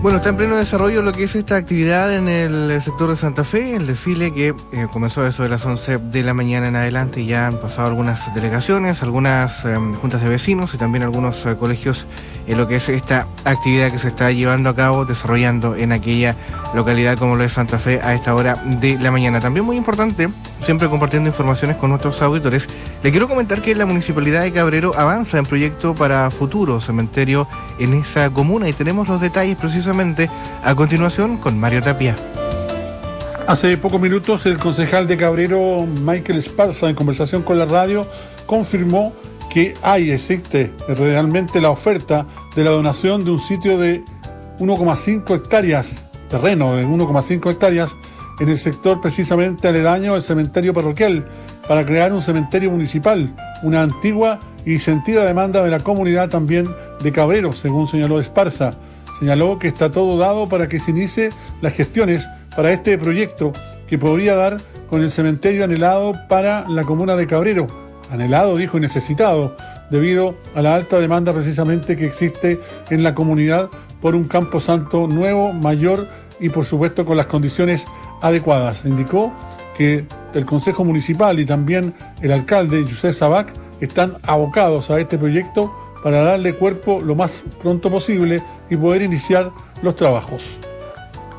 Bueno, está en pleno desarrollo lo que es esta actividad en el sector de Santa Fe, el desfile que comenzó a eso de las 11 de la mañana en adelante y ya han pasado algunas delegaciones, algunas juntas de vecinos y también algunos colegios en lo que es esta actividad que se está llevando a cabo, desarrollando en aquella localidad como lo es Santa Fe a esta hora de la mañana. También muy importante, siempre compartiendo informaciones con nuestros auditores, le quiero comentar que la Municipalidad de Cabrero avanza en proyecto para futuro cementerio en esa comuna y tenemos los detalles precisamente a continuación con Mario Tapia. Hace pocos minutos el concejal de Cabrero, Michael Esparza, en conversación con la radio, confirmó que existe realmente la oferta de la donación de un sitio de 1,5 hectáreas, terreno de 1,5 hectáreas, en el sector precisamente aledaño al cementerio parroquial, para crear un cementerio municipal, una antigua y sentida demanda de la comunidad también de Cabrero, según señaló Esparza. Señaló que está todo dado para que se inicie las gestiones para este proyecto que podría dar con el cementerio anhelado para la comuna de Cabrero. Anhelado, dijo, y necesitado, debido a la alta demanda precisamente que existe en la comunidad por un camposanto nuevo, mayor y por supuesto con las condiciones adecuadas. Indicó que el Consejo Municipal y también el alcalde, José Sabac, están abocados a este proyecto para darle cuerpo lo más pronto posible y poder iniciar los trabajos.